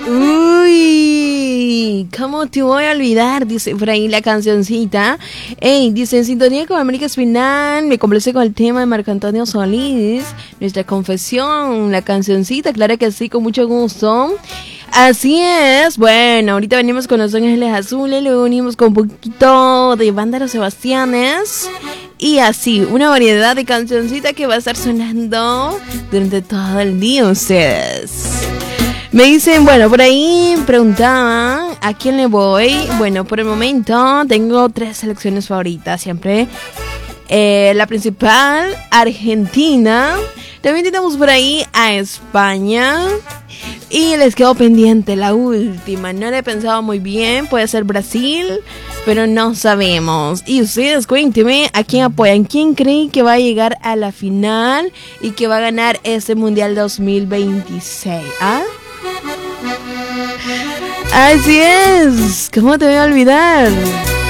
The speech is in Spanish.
Uy, ¿cómo te voy a olvidar? Dice por ahí la cancioncita. Ey, dice, en sintonía con América Espinal, me complace con el tema de Marco Antonio Solís, Nuestra Confesión, la cancioncita, claro que sí, con mucho gusto. Así es, bueno, ahorita venimos con Los Ángeles Azules, luego venimos con un poquito de Banda Los Sebastianes. Y así, una variedad de cancioncita que va a estar sonando durante todo el día ustedes. Me dicen, bueno, por ahí preguntaban a quién le voy. Bueno, por el momento tengo 3 selecciones favoritas siempre. La principal, Argentina. También tenemos por ahí a España. Y les quedó pendiente la última. No la he pensado muy bien. Puede ser Brasil, pero no sabemos. Y ustedes cuéntenme a quién apoyan. ¿Quién creen que va a llegar a la final y que va a ganar este Mundial 2026? ¿Ah? Así es. ¿Cómo te voy a olvidar?